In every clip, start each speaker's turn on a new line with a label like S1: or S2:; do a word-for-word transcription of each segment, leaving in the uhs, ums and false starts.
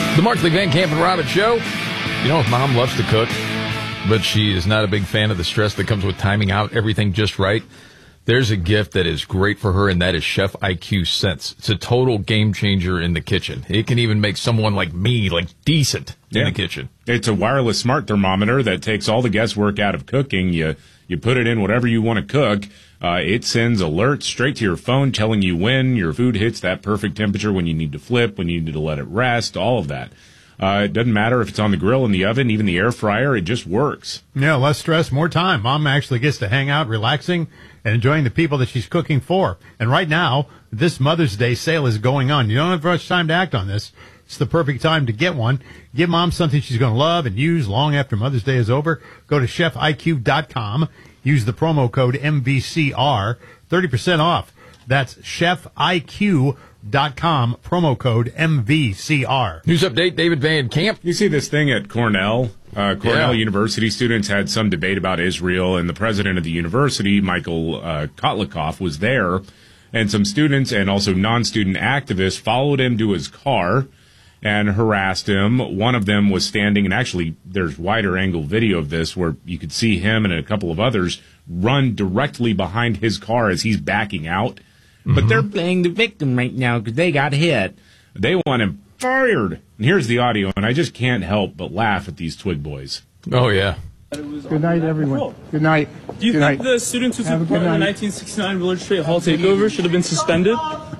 S1: The Markley, Van Camp, and Robbins Show. You know, if mom loves to cook, but she is not a big fan of the stress that comes with timing out everything just right, there's a gift that is great for her, and that is Chef I Q Sense. It's a total game changer in the kitchen. It can even make someone like me, like, decent in
S2: yeah.
S1: the kitchen.
S2: It's a wireless smart thermometer that takes all the guesswork out of cooking. You you put it in whatever you want to cook. Uh, it sends alerts straight to your phone telling you when your food hits that perfect temperature, when you need to flip, when you need to let it rest, all of that. Uh, it doesn't matter if it's on the grill, in the oven, even the air fryer. It just works.
S3: Yeah, less stress, more time. Mom actually gets to hang out, relaxing, and enjoying the people that she's cooking for. And right now, this Mother's Day sale is going on. You don't have much time to act on this. It's the perfect time to get one. Give Mom something she's going to love and use long after Mother's Day is over. Go to chef I Q dot com. Use the promo code M V C R. thirty percent off. That's chef I Q dot com, promo code M V C R.
S1: News update, David Van Camp.
S2: You see this thing at Cornell. Uh, Cornell
S1: yeah.
S2: University students had some debate about Israel, and the president of the university, Michael uh, Kotlikoff, was there. And some students and also non-student activists followed him to his car and harassed him. One of them was standing, and actually there's wider angle video of this where you could see him and a couple of others run directly behind his car as he's backing out. Mm-hmm. But they're playing the victim right now because they got hit. They want him fired. And here's the audio, and I just can't help but laugh at these twig boys.
S1: Oh, yeah.
S4: Good night, everyone. Good night.
S5: Do you
S4: good
S5: think
S4: night.
S5: the students who took part in the nineteen sixty-nine Willard Straight Hall takeover should have been suspended?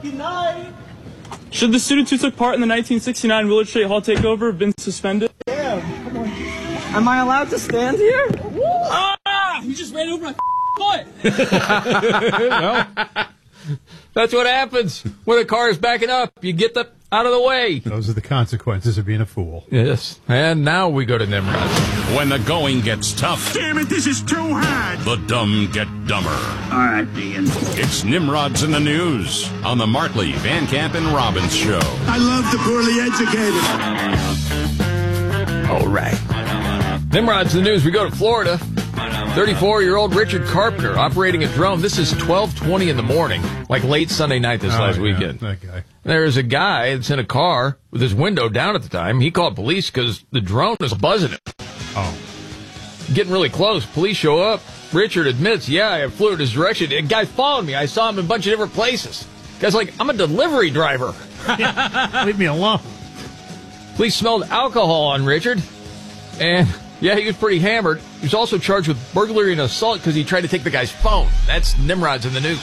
S5: Should the students who took part in the nineteen sixty-nine Willard Straight Hall takeover have been suspended?
S6: Damn, come on. Am I allowed to stand here?
S5: Ah! You just ran over my foot!
S1: Well, that's what happens when a car is backing up. You get the out of the way.
S3: Those are the consequences of being a fool.
S1: Yes. And now we go to Nimrod.
S7: When the going gets tough.
S8: Damn it, this is too hard.
S7: The dumb get dumber.
S8: All right, Dean.
S7: It's Nimrod's in the News on the Markley, Van Camp, and Robbins Show.
S8: I love the poorly educated.
S1: All right. Nimrod's in the News. We go to Florida. thirty-four-year-old Richard Carpenter operating a drone. This is twelve twenty in the morning, like late Sunday night this
S3: oh,
S1: last
S3: yeah,
S1: weekend.
S3: That guy.
S1: There's a guy that's in a car with his window down at the time. He called police because the drone is buzzing him.
S3: Oh.
S1: Getting really close. Police show up. Richard admits, yeah, I flew in his direction. A guy followed me. I saw him in a bunch of different places. Guy's like, I'm a delivery driver.
S3: Yeah, leave me alone.
S1: Police smelled alcohol on Richard. And, yeah, he was pretty hammered. He was also charged with burglary and assault because he tried to take the guy's phone. That's Nimrod's in the News.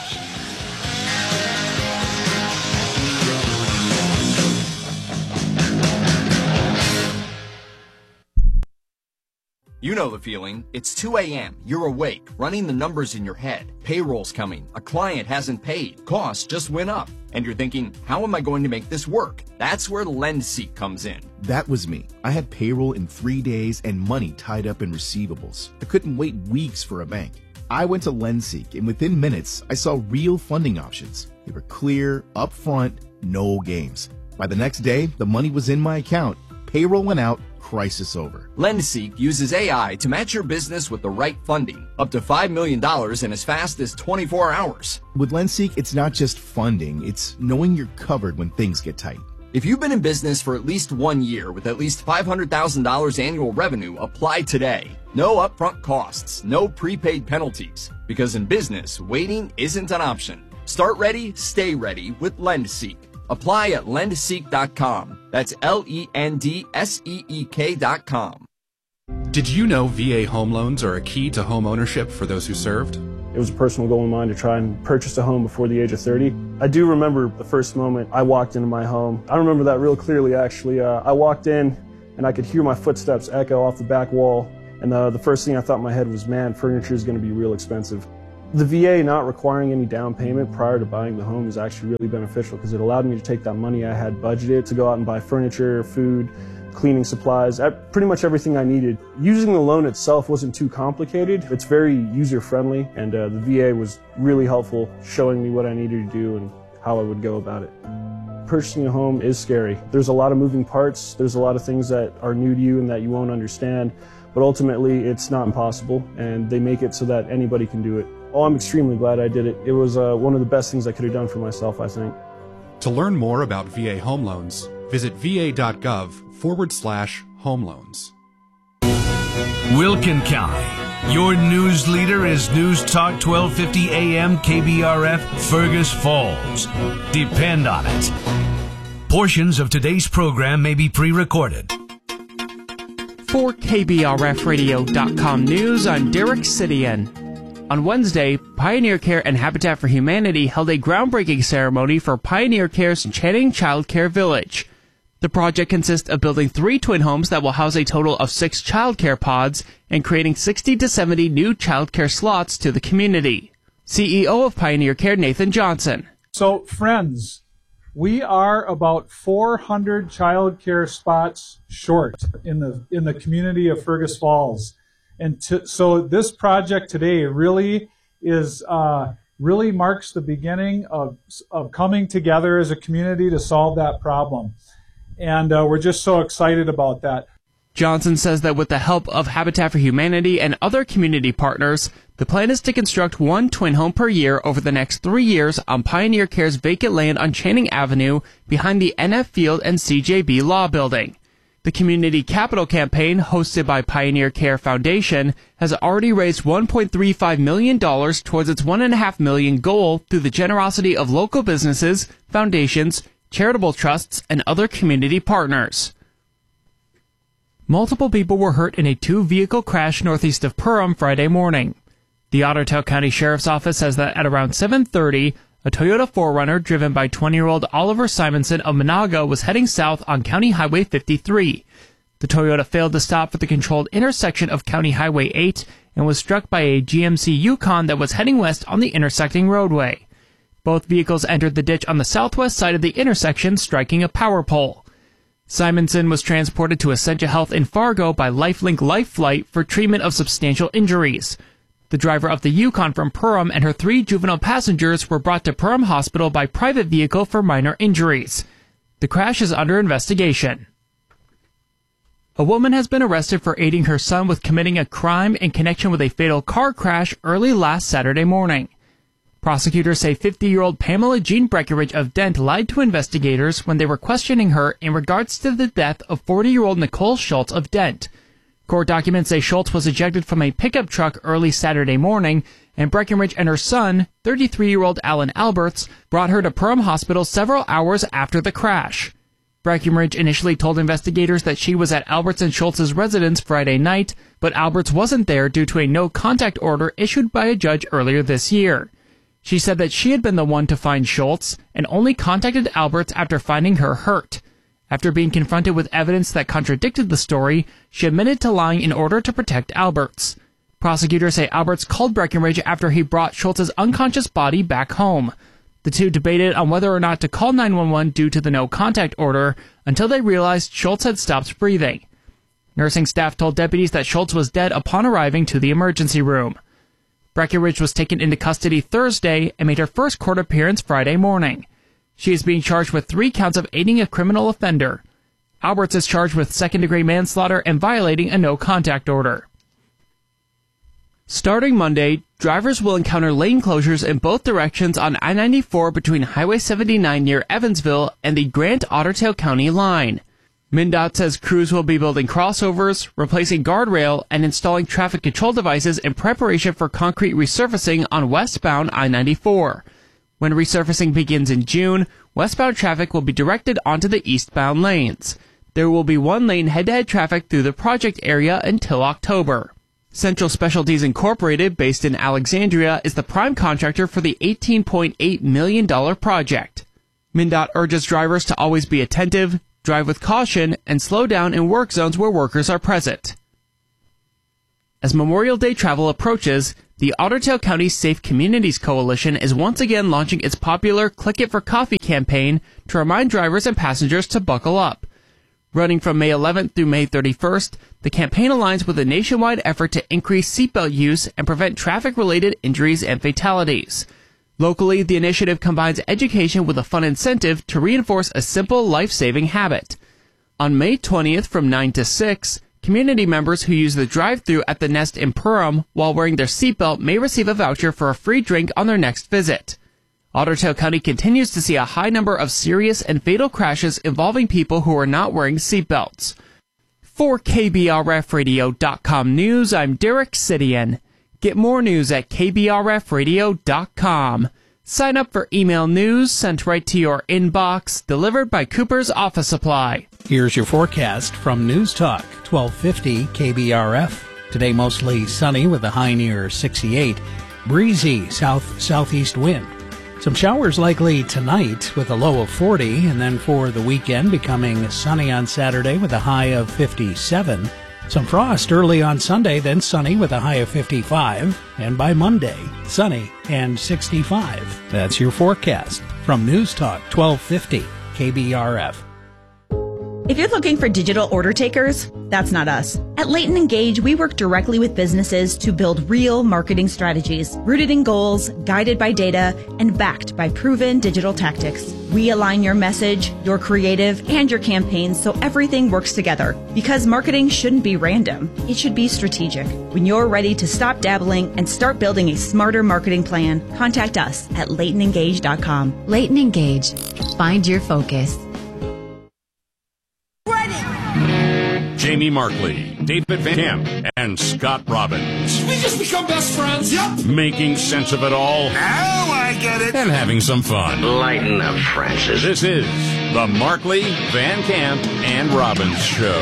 S9: You know the feeling. It's two a.m. You're awake, running the numbers in your head. Payroll's coming. A client hasn't paid. Costs just went up. And you're thinking, how am I going to make this work? That's where LendSeek comes in.
S10: That was me. I had payroll in three days and money tied up in receivables. I couldn't wait weeks for a bank. I went to LendSeek, and within minutes, I saw real funding options. They were clear, upfront, no games. By the next day, the money was in my account. Payroll went out. Crisis over.
S9: LendSeek uses A I to match your business with the right funding, up to five million dollars in as fast as twenty-four hours.
S10: With LendSeek, it's not just funding, it's knowing you're covered when things get tight.
S9: If you've been in business for at least one year with at least five hundred thousand dollars annual revenue, apply today. No upfront costs, no prepaid penalties, because in business, waiting isn't an option. Start ready, stay ready with LendSeek. Apply at lendseek dot com. That's L E N D S E E K dot com.
S11: Did you know V A home loans are a key to home ownership for those who served?
S12: It was a personal goal of mine to try and purchase a home before the age of thirty. I do remember the first moment I walked into my home. I remember that real clearly, actually. Uh, I walked in and I could hear my footsteps echo off the back wall. And uh, the first thing I thought in my head was, man, furniture is going to be real expensive. The V A not requiring any down payment prior to buying the home is actually really beneficial because it allowed me to take that money I had budgeted to go out and buy furniture, food, cleaning supplies, pretty much everything I needed. Using the loan itself wasn't too complicated. It's very user-friendly, and uh, the V A was really helpful, showing me what I needed to do and how I would go about it. Purchasing a home is scary. There's a lot of moving parts. There's a lot of things that are new to you and that you won't understand, but ultimately it's not impossible, and they make it so that anybody can do it. Oh, I'm extremely glad I did it. It was uh, one of the best things I could have done for myself, I think.
S11: To learn more about V A home loans, visit V A dot gov forward slash home loans.
S13: Wilkin County. Your news leader is News Talk twelve fifty A M K B R F Fergus Falls. Depend on it. Portions of today's program may be pre-recorded.
S14: For K B R F radio dot com news, I'm Derek Sidian. On Wednesday, Pioneer Care and Habitat for Humanity held a groundbreaking ceremony for Pioneer Care's Channing Child Care Village. The project consists of building three twin homes that will house a total of six child care pods and creating sixty to seventy new child care slots to the community. C E O of Pioneer Care, Nathan Johnson.
S15: So, friends, we are about four hundred child care spots short in the in the community of Fergus Falls. And to, so this project today really is uh, really marks the beginning of, of coming together as a community to solve that problem. And uh, we're just so excited about that.
S14: Johnson says that with the help of Habitat for Humanity and other community partners, the plan is to construct one twin home per year over the next three years on Pioneer Care's vacant land on Channing Avenue behind the N F Field and C J B Law Building. The Community Capital Campaign, hosted by Pioneer Care Foundation, has already raised one point three five million dollars towards its one point five million dollars goal through the generosity of local businesses, foundations, charitable trusts, and other community partners. Multiple people were hurt in a two-vehicle crash northeast of Perham Friday morning. The Otter Tail County Sheriff's Office says that at around seven thirty, a Toyota four runner driven by twenty-year-old Oliver Simonson of Monaga was heading south on County Highway fifty-three. The Toyota failed to stop for the controlled intersection of County Highway eight and was struck by a G M C Yukon that was heading west on the intersecting roadway. Both vehicles entered the ditch on the southwest side of the intersection, striking a power pole. Simonson was transported to Essentia Health in Fargo by LifeLink Life Flight for treatment of substantial injuries. The driver of the Yukon from Perham and her three juvenile passengers were brought to Perham Hospital by private vehicle for minor injuries. The crash is under investigation. A woman has been arrested for aiding her son with committing a crime in connection with a fatal car crash early last Saturday morning. Prosecutors say fifty-year-old Pamela Jean Breckenridge of Dent lied to investigators when they were questioning her in regards to the death of forty-year-old Nicole Schultz of Dent. Court documents say Schultz was ejected from a pickup truck early Saturday morning, and Breckenridge and her son, thirty-three-year-old Alan Alberts, brought her to Perham Hospital several hours after the crash. Breckenridge initially told investigators that she was at Alberts and Schultz's residence Friday night, but Alberts wasn't there due to a no-contact order issued by a judge earlier this year. She said that she had been the one to find Schultz and only contacted Alberts after finding her hurt. After being confronted with evidence that contradicted the story, she admitted to lying in order to protect Alberts. Prosecutors say Alberts called Breckenridge after he brought Schultz's unconscious body back home. The two debated on whether or not to call nine one one due to the no-contact order until they realized Schultz had stopped breathing. Nursing staff told deputies that Schultz was dead upon arriving to the emergency room. Breckenridge was taken into custody Thursday and made her first court appearance Friday morning. She is being charged with three counts of aiding a criminal offender. Alberts is charged with second-degree manslaughter and violating a no-contact order. Starting Monday, drivers will encounter lane closures in both directions on I ninety-four between Highway seventy-nine near Evansville and the Grant-Otter Tail County line. MnDOT says crews will be building crossovers, replacing guardrail, and installing traffic control devices in preparation for concrete resurfacing on westbound I ninety-four. When resurfacing begins in June, westbound traffic will be directed onto the eastbound lanes. There will be one lane head-to-head traffic through the project area until October. Central Specialties Incorporated, based in Alexandria, is the prime contractor for the eighteen point eight million dollars project. MnDOT urges drivers to always be attentive, drive with caution, and slow down in work zones where workers are present. As Memorial Day travel approaches, the Otter Tail County Safe Communities Coalition is once again launching its popular Click It for Coffee campaign to remind drivers and passengers to buckle up. Running from May eleventh through May thirty-first, the campaign aligns with a nationwide effort to increase seatbelt use and prevent traffic-related injuries and fatalities. Locally, the initiative combines education with a fun incentive to reinforce a simple life-saving habit. On May twentieth from nine to six, community members who use the drive-thru at the Nest in Perham while wearing their seatbelt may receive a voucher for a free drink on their next visit. Otter Tail County continues to see a high number of serious and fatal crashes involving people who are not wearing seatbelts. For K B R F radio dot com News, I'm Derek Sidian. Get more news at K B R F radio dot com. Sign up for email news sent right to your inbox, delivered by Cooper's Office Supply.
S16: Here's your forecast from News Talk, twelve fifty K B R F. Today mostly sunny with a high near sixty-eight. Breezy south-southeast wind. Some showers likely tonight with a low of forty, and then for the weekend becoming sunny on Saturday with a high of fifty-seven. Some frost early on Sunday, then sunny with a high of fifty-five, and by Monday, sunny and sixty-five. That's your forecast from News Talk twelve fifty K B R F.
S17: If you're looking for digital order takers, that's not us. At Leighton Engage, we work directly with businesses to build real marketing strategies, rooted in goals, guided by data, and backed by proven digital tactics. We align your message, your creative, and your campaigns so everything works together. Because marketing shouldn't be random. It should be strategic. When you're ready to stop dabbling and start building a smarter marketing plan, contact us at Leighton Engage dot com.
S18: Leighton Engage. Find your focus.
S7: Jamie Markley, David Van Camp, and Scott Robbins.
S8: We just become best friends. Yep.
S7: Making sense of it all.
S8: Now I get it.
S7: And having some fun.
S19: Lighten up, Francis.
S7: This is the Markley, Van Camp, and Robbins Show.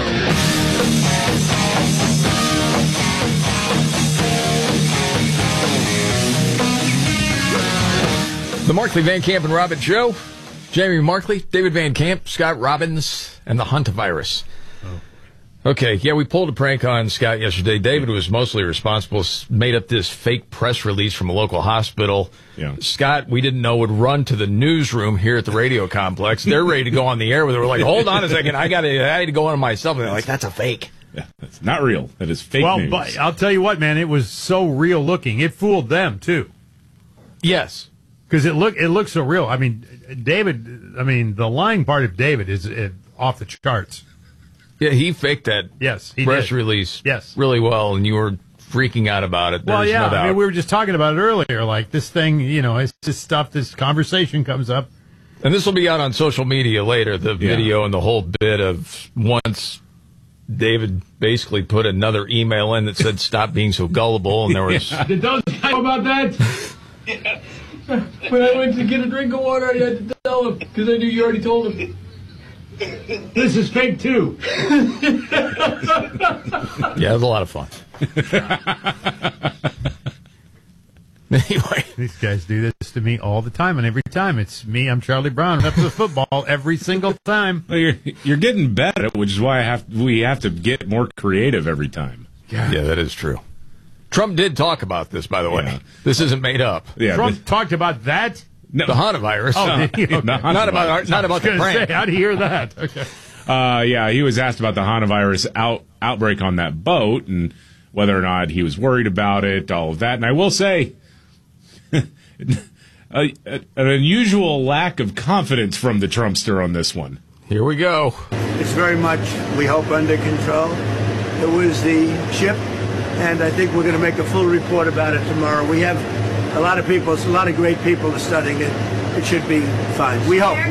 S1: The Markley, Van Camp, and Robbins Show. Jamie Markley, David Van Camp, Scott Robbins, and the Hantavirus. Okay, yeah, we pulled a prank on Scott yesterday. David was mostly responsible, made up this fake press release from a local hospital.
S2: Yeah.
S1: Scott, we didn't know, would run to the newsroom here at the radio complex. They're ready to go on the air with it. We're like, hold on a second, I got to, I had to go on myself. And they're like, that's a fake.
S2: Yeah, that's not real. That is fake
S3: well,
S2: news.
S3: Well, but I'll tell you what, man, it was so real looking. It fooled them, too.
S1: Yes.
S3: Because it look it looks so real. I mean, David, I mean, the lying part of David is uh, off the charts.
S1: Yeah, he faked that
S3: yes, he
S1: press
S3: did.
S1: release
S3: yes.
S1: really well, and you were freaking out about it.
S3: Well,
S1: There's
S3: yeah,
S1: no doubt.
S3: I mean, we were just talking about it earlier. Like, this thing, you know, it's just stuff, this conversation comes up.
S1: And this will be out on social media later, the
S3: Yeah.
S1: video and the whole bit of once David basically put another email in that said, stop being so gullible, and there was...
S5: Did those guys know about that? When I went to get a drink of water, I had to tell him, because I knew you already told him. This is fake, too.
S1: Yeah, it was a lot of fun. Anyway.
S3: These guys do this to me all the time, and every time it's me, I'm Charlie Brown, up to the football every single time.
S2: Well, you're, you're getting better, which is why I have we have to get more creative every time.
S1: Yeah, yeah that is true. Trump did talk about this, by the way.
S2: Yeah.
S1: This isn't made up.
S2: Yeah,
S3: Trump
S2: but,
S3: talked about that?
S1: No. The Hantavirus.
S3: Oh, did he? Okay.
S1: not about our, not about the prank.
S3: Say, how'd you hear that? Okay.
S2: Uh, yeah, he was asked about the Hantavirus out, outbreak on that boat and whether or not he was worried about it, all of that. And I will say, a, a, an unusual lack of confidence from the Trumpster on this one.
S1: Here we go.
S20: It's very much, we hope, under control. It was the ship, and I think we're going to make a full report about it tomorrow. We have a lot of people, a lot of great people are studying it. It should be fine. We hope.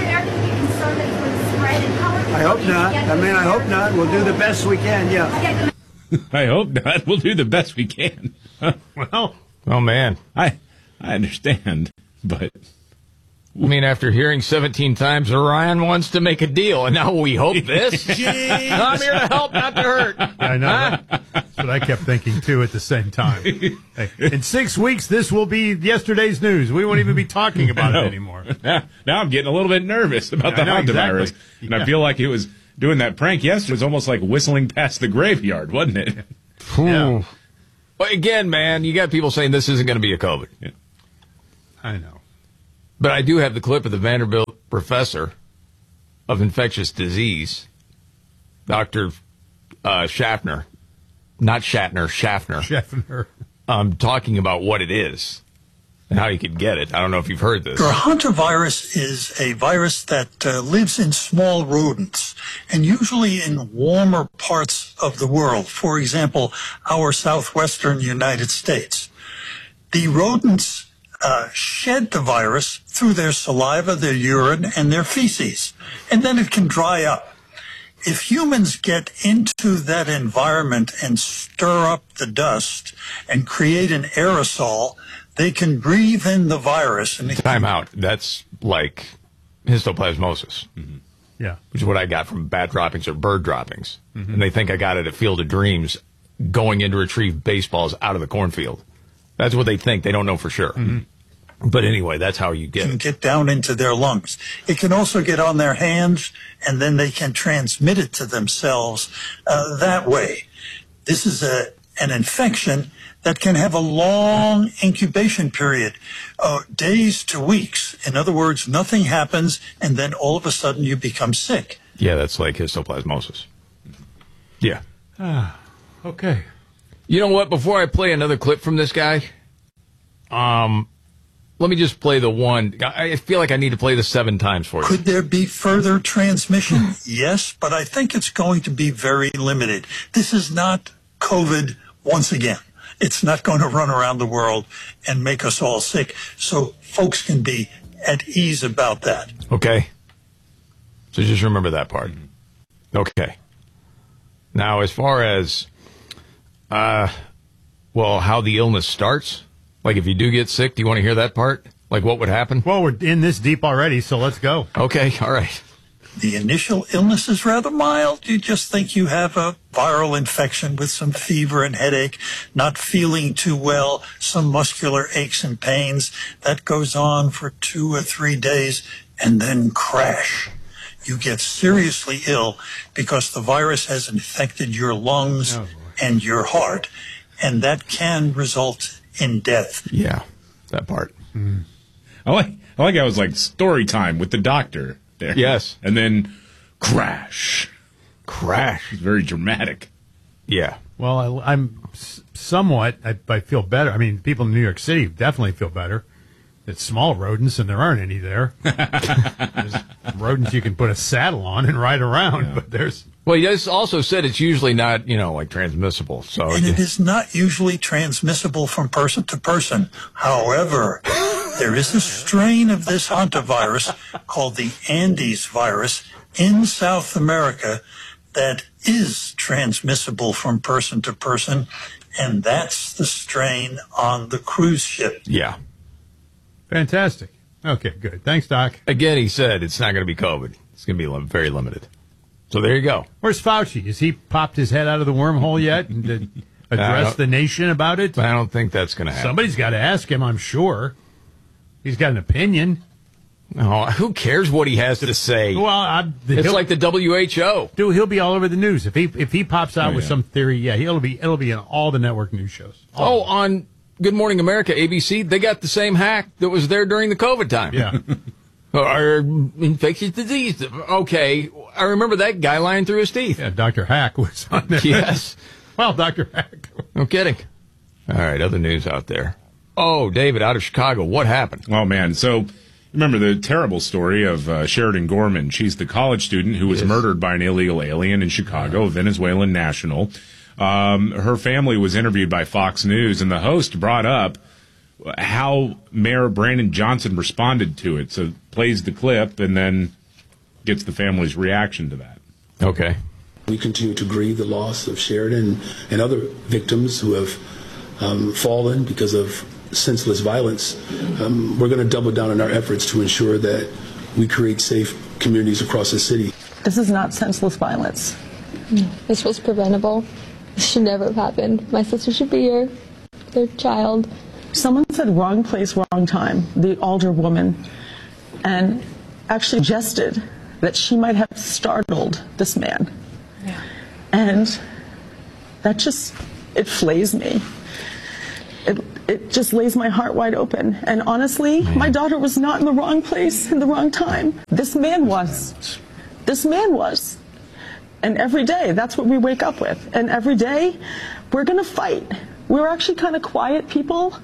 S20: I hope not. I mean, I hope not. We'll do the best we can, yeah.
S2: I hope not. We'll do the best we can.
S3: Well,
S1: oh, man.
S2: I I understand, but...
S1: I mean, after hearing seventeen times, Orion wants to make a deal, and now we hope this? I'm here to help, not to hurt.
S3: I know.
S1: Huh?
S3: That's what I kept thinking, too, at the same time. Hey, in six weeks, this will be yesterday's news. We won't even be talking about it anymore.
S2: Now, now I'm getting a little bit nervous about
S3: Yeah,
S2: the
S3: I know,
S2: Hantavirus.
S3: exactly.
S2: And
S3: Yeah.
S2: I feel like it was doing that prank yesterday. It was almost like whistling past the graveyard, wasn't it?
S1: Yeah. Well, again, man, you got people saying this isn't going to be a COVID.
S2: Yeah.
S3: I know.
S1: But I do have the clip of the Vanderbilt professor of infectious disease, Doctor Uh, Schaffner, not Shatner, Schaffner,
S3: Schaffner,
S1: um, talking about what it is and how you could get it. I don't know if you've heard this.
S21: The hantavirus is a virus that uh, lives in small rodents and usually in warmer parts of the world. For example, our southwestern United States. The rodents uh, shed the virus through their saliva, their urine, and their feces, and then it can dry up. If humans get into that environment and stir up the dust and create an aerosol, they can breathe in the virus. And
S1: Time out. That's like histoplasmosis.
S3: Mm-hmm. Yeah.
S1: Which is what I got from bat droppings or bird droppings.
S3: Mm-hmm.
S1: And they think I got it at Field of Dreams going in to retrieve baseballs out of the cornfield. That's what they think. They don't know for sure.
S3: Mm-hmm.
S1: But anyway, that's how you get
S21: can
S1: it.
S21: get down into their lungs. It can also get on their hands, and then they can transmit it to themselves uh, that way. This is a an infection that can have a long incubation period, uh, days to weeks. In other words, nothing happens, and then all of a sudden you become sick.
S1: Yeah, that's like histoplasmosis. Yeah.
S3: Ah, okay.
S1: You know what? Before I play another clip from this guy, um, let me just play the one. I feel like I need to play this seven times for you.
S21: Could there be further transmission? Yes, but I think it's going to be very limited. This is not COVID once again. It's not going to run around the world and make us all sick. So folks can be at ease about that.
S1: Okay. So just remember that part. Okay. Now, as far as, uh, well, how the illness starts, like if you do get sick, do you want to hear that part? Like what would happen?
S3: Well, we're in this deep already, so let's go.
S1: Okay, all right.
S21: The initial illness is rather mild. You just think you have a viral infection with some fever and headache, not feeling too well, some muscular aches and pains. That goes on for two or three days, and then crash. You get seriously ill because the virus has infected your lungs oh, and your heart, and that can result in death.
S1: Yeah, that part.
S2: Mm. I like I like how it was like story time with the doctor there.
S1: Yes.
S2: And then crash.
S1: Crash.
S2: It's very dramatic.
S1: Yeah.
S3: Well, I, I'm s- somewhat, I, I feel better. I mean, people in New York City definitely feel better. It's small rodents, and there aren't any there. There's rodents you can put a saddle on and ride around, yeah. but there's...
S1: Well, he also said it's usually not, you know, like transmissible. So
S21: and it is not usually transmissible from person to person. However, there is a strain of this hantavirus called the Andes virus in South America that is transmissible from person to person, and that's the strain on the cruise ship.
S1: Yeah.
S3: Fantastic. Okay, good. Thanks, Doc.
S1: Again, he said it's not going to be COVID. It's going to be li- very limited. So there you go.
S3: Where's Fauci? Has he popped his head out of the wormhole yet and did address the nation about it?
S1: I don't think that's going to happen.
S3: Somebody's got to ask him, I'm sure. He's got an opinion.
S1: No, who cares what he has to say?
S3: Well, I,
S1: it's like the W H O.
S3: Dude, he'll be all over the news if he if he pops out
S1: oh,
S3: with
S1: yeah.
S3: some theory. Yeah, he'll be it'll be in all the network news shows.
S1: All oh, on Good Morning America, A B C, they got the same hack that was there during the COVID time.
S3: Yeah.
S1: Or infectious disease. Okay, I remember that guy lying through his teeth.
S3: Yeah, Doctor Hack was on there.
S1: Yes.
S3: Well, Doctor Hack.
S1: No kidding. All right, other news out there. Oh, David, out of Chicago, what happened?
S2: Oh, man, so... Remember the terrible story of uh, Sheridan Gorman. She's the college student who was yes. murdered by an illegal alien in Chicago, a Venezuelan national. Um, her family was interviewed by Fox News, and the host brought up how Mayor Brandon Johnson responded to it. So plays the clip and then gets the family's reaction to that.
S1: Okay.
S19: We continue to grieve the loss of Sheridan and other victims who have um, fallen because of senseless violence. Um, we're going to double down on our efforts to ensure that we create safe communities across the city.
S22: This is not senseless violence.
S23: This was preventable. This should never have happened. My sister should be here. Their child.
S22: Someone said wrong place, wrong time, the older woman, and actually suggested that she might have startled this man. Yeah. And that just, it flays me. It, it just lays my heart wide open. And honestly, man. My daughter was not in the wrong place in the wrong time. This man was. This man was. And every day, that's what we wake up with. And every day, we're going to fight. We're actually kind of quiet people.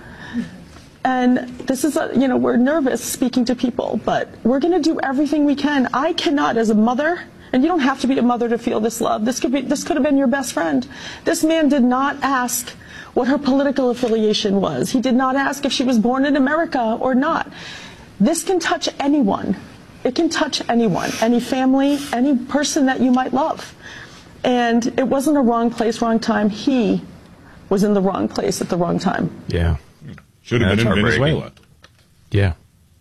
S22: And this is, a, you know, we're nervous speaking to people, but we're going to do everything we can. I cannot, as a mother, And you don't have to be a mother to feel this love. This could be, this could have been your best friend. This man did not ask what her political affiliation was. He did not ask if she was born in America or not. This can touch anyone. It can touch anyone, any family, any person that you might love. And it wasn't a wrong place, wrong time. He was in the wrong place at the wrong time.
S1: Yeah.
S2: Should have been in Venezuela.
S1: Yeah.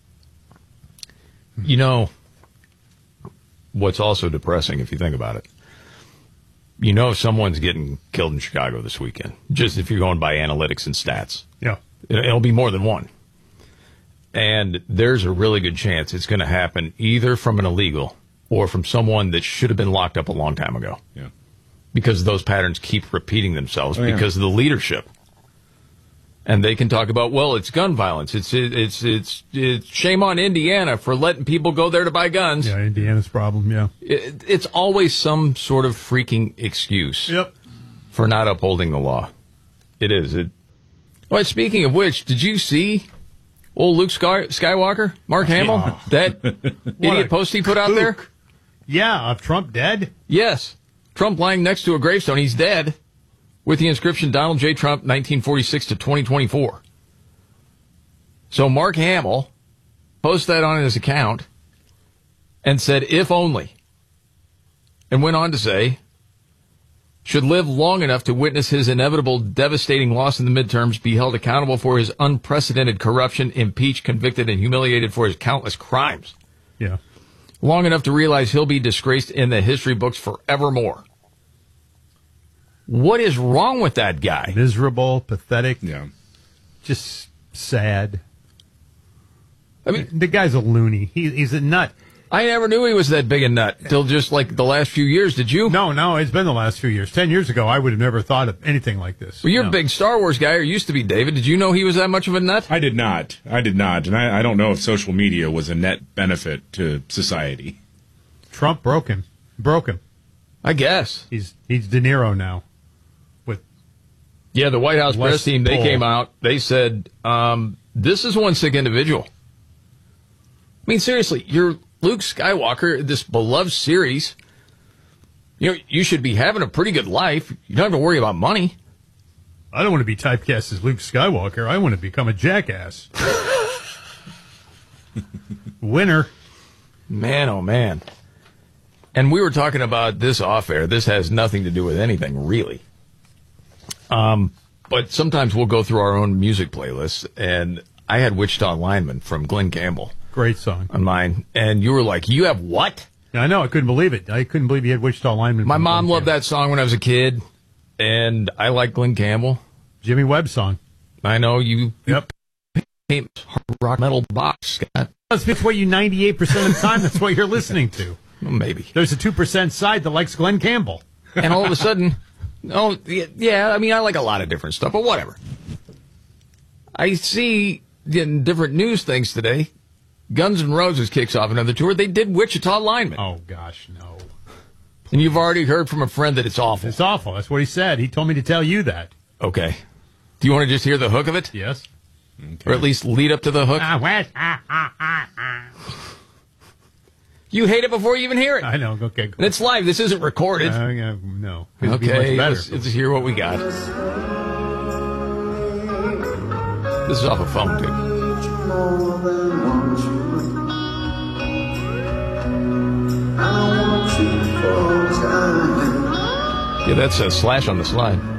S1: You know, what's also depressing, if you think about it, you know someone's getting killed in Chicago this weekend, just if you're going by analytics and stats.
S3: Yeah.
S1: It, it'll be more than one. And there's a really good chance it's going to happen either from an illegal or from someone that should have been locked up a long time ago.
S2: Yeah.
S1: Because those patterns keep repeating themselves
S2: oh, yeah.
S1: because of the leadership. And they can talk about, well, it's gun violence. It's it's it's it's shame on Indiana for letting people go there to buy guns.
S3: Yeah, Indiana's problem, yeah.
S1: It, it's always some sort of freaking excuse
S3: yep.
S1: for not upholding the law. It is. It. Well, speaking of which, did you see old Luke Sky, Skywalker, Mark Hamill,
S3: Oh.
S1: that idiot post he put out there?
S3: Yeah, of Trump dead?
S1: Yes. Trump lying next to a gravestone. He's dead. With the inscription, Donald J. Trump, nineteen forty-six to twenty twenty-four. So Mark Hamill posted that on his account and said, if only. And went on to say, should live long enough to witness his inevitable devastating loss in the midterms, be held accountable for his unprecedented corruption, impeached, convicted, and humiliated for his countless crimes.
S3: Yeah.
S1: Long enough to realize he'll be disgraced in the history books forevermore. What is wrong with that guy?
S3: Miserable, pathetic.
S2: Yeah.
S3: Just sad.
S1: I mean,
S3: the guy's a loony. He, he's a nut.
S1: I never knew he was that big a nut till just like the last few years. Did you?
S3: No, no, it's been the last few years. Ten years ago, I would have never thought of anything like this.
S1: Well, you're
S3: no.
S1: a big Star Wars guy, or used to be, David. Did you know he was that much of a nut?
S2: I did not. I did not. And I, I don't know if social media was a net benefit to society.
S3: Trump broke him. Broke him.
S1: I guess.
S3: He's he's De Niro now. With
S1: Yeah, the White House
S3: less
S1: press team, they
S3: pull.
S1: came out. They said, um, this is one sick individual. I mean, seriously, you're Luke Skywalker, this beloved series. You know, you should be having a pretty good life. You don't have to worry about money.
S3: I don't want to be typecast as Luke Skywalker. I want to become a jackass. Winner.
S1: Man, oh, man. And we were talking about this off air. This has nothing to do with anything, really. Um, but sometimes we'll go through our own music playlists, and I had Wichita Lineman from Glenn Campbell.
S3: Great song.
S1: On mine. And you were like, you have what?
S3: I know. I couldn't believe it. I couldn't believe he had Wichita Lineman.
S1: My mom loved that song when I was a kid, and I like Glenn Campbell.
S3: Jimmy Webb song.
S1: I know you.
S3: Yep.
S1: Hard rock metal box, Scott.
S3: That's what you ninety-eight percent of the time, that's what you're listening to.
S1: Well, maybe.
S3: There's a two percent side that likes Glenn Campbell.
S1: And all of a sudden, oh, yeah, I mean, I like a lot of different stuff, but whatever. I see in different news things today, Guns N' Roses kicks off another tour. They did Wichita Lineman.
S3: Oh, gosh, no.
S1: And you've already heard from a friend that it's awful.
S3: It's awful. That's what he said. He told me to tell you that.
S1: Okay. Do you want to just hear the hook of it?
S3: Yes.
S1: Okay. Or at least lead up to the hook? You hate it before you even hear it.
S3: I know. Okay, cool.
S1: And it's live. This isn't recorded.
S3: Uh, yeah, no. It'd
S1: Okay,
S3: be much
S1: let's, let's hear what we got. This is off a phone, too. Yeah, that's a Slash on the Slide.